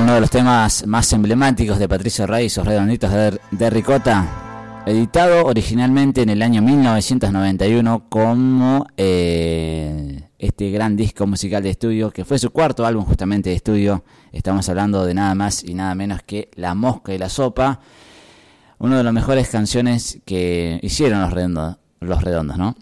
uno de los temas más emblemáticos de Patricio Rey y sus redonditos de ricota, editado originalmente en el año 1991 como este gran disco musical de estudio, que fue su cuarto álbum justamente de estudio. Estamos hablando de nada más y nada menos que La Mosca y la Sopa, una de las mejores canciones que hicieron los redondos, ¿no?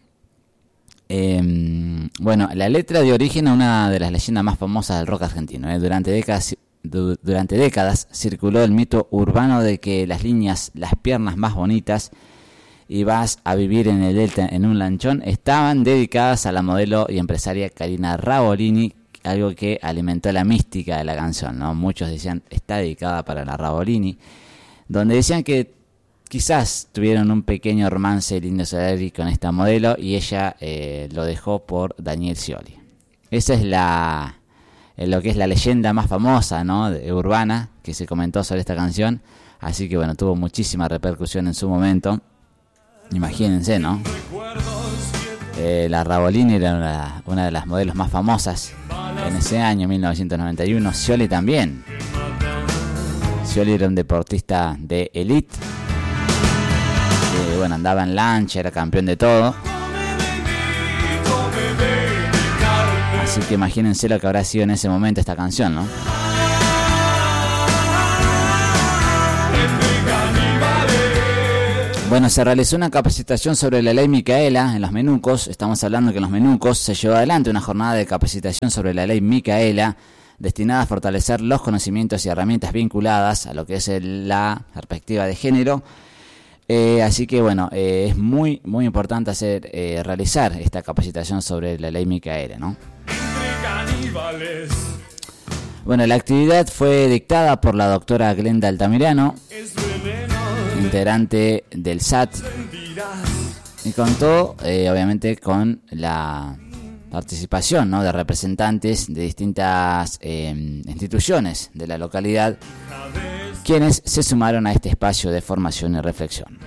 Bueno, la letra dio origen a una de las leyendas más famosas del rock argentino. Durante décadas circuló el mito urbano de que las piernas más bonitas y vas a vivir en el Delta en un lanchón estaban dedicadas a la modelo y empresaria Karina Rabolini, algo que alimentó la mística de la canción, ¿no? Muchos decían está dedicada para la Rabolini, donde decían que quizás tuvieron un pequeño romance el Indio Solari con esta modelo y ella lo dejó por Daniel Scioli. Esa es lo que es la leyenda más famosa, ¿no? Urbana que se comentó sobre esta canción. Así que bueno, tuvo muchísima repercusión en su momento. Imagínense, ¿no? La Rabolini era una de las modelos más famosas en ese año, 1991. Scioli también. Scioli era un deportista de élite. Bueno, andaba en lancha, era campeón de todo. Así que imagínense lo que habrá sido en ese momento esta canción, ¿no? Bueno, se realizó una capacitación sobre la ley Micaela en los Menucos. Estamos hablando que en los Menucos se llevó adelante una jornada de capacitación sobre la ley Micaela destinada a fortalecer los conocimientos y herramientas vinculadas a lo que es la perspectiva de género. Así que bueno, es muy muy importante realizar esta capacitación sobre la ley Micaela, ¿no? Bueno, la actividad fue dictada por la doctora Glenda Altamirano, integrante del SAT, y contó obviamente con la participación, ¿no?, de representantes de distintas instituciones de la localidad, quienes se sumaron a este espacio de formación y reflexión.